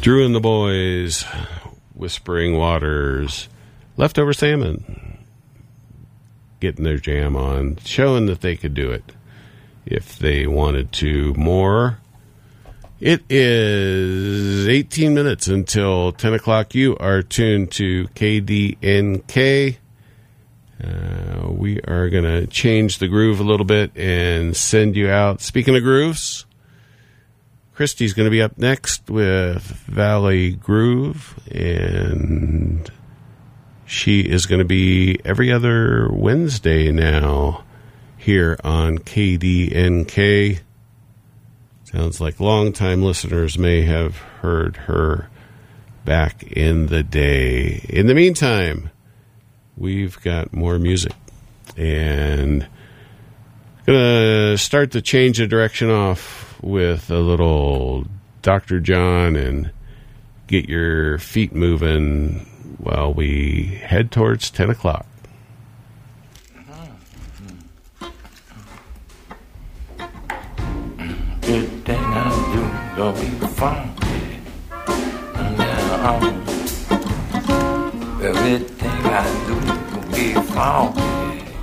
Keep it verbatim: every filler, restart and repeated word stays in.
Drew and the Boys, Whispering Waters, Leftover Salmon, getting their jam on, showing that they could do it if they wanted to more. It is eighteen minutes until ten o'clock. You are tuned to K D N K. Uh, we are going to change the groove a little bit and send you out. Speaking of grooves, Christy's going to be up next with Valley Groove, and she is going to be every other Wednesday now here on K D N K. Sounds like longtime listeners may have heard her back in the day. In the meantime, we've got more music, and gonna start to change the direction off with a little Doctor John and get your feet moving while we head towards ten o'clock. Good thing I do, don't be funky. Now, everything I do, don't be funky.